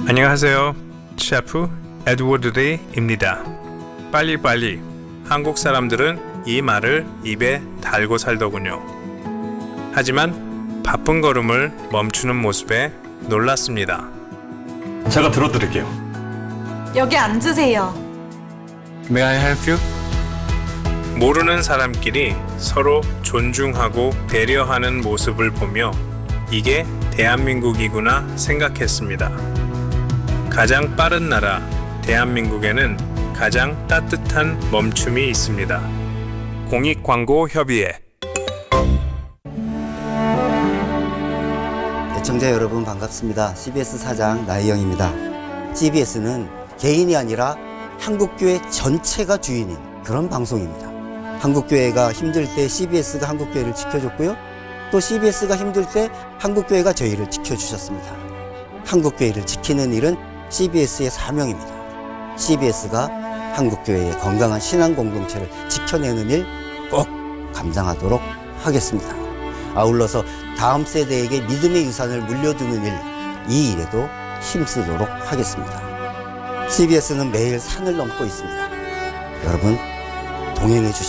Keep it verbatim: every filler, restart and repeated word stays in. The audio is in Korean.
안녕하세요. 셰프 에드워드 레이입니다. 빨리빨리. 한국 사람들은 이 말을 입에 달고 살더군요. 하지만 바쁜 걸음을 멈추는 모습에 놀랐습니다. 제가 들어드릴게요. 여기 앉으세요. May I help you? 모르는 사람끼리 서로 존중하고 배려하는 모습을 보며 이게 대한민국이구나 생각했습니다. 가장 빠른 나라 대한민국에는 가장 따뜻한 멈춤이 있습니다. 공익광고협의회. 애청자 여러분 반갑습니다. 씨비에스 사장 나희영입니다. 씨비에스는 개인이 아니라 한국교회 전체가 주인인 그런 방송입니다. 한국교회가 힘들 때 씨비에스가 한국교회를 지켜줬고요. 또 씨비에스가 힘들 때 한국교회가 저희를 지켜주셨습니다. 한국교회를 지키는 일은 씨비에스의 사명입니다. 씨비에스가 한국교회의 건강한 신앙 공동체를 지켜내는 일 꼭 감당하도록 하겠습니다. 아울러서 다음 세대에게 믿음의 유산을 물려주는 일, 이 일에도 힘쓰도록 하겠습니다. 씨비에스는 매일 산을 넘고 있습니다. 여러분 동행해 주십시오.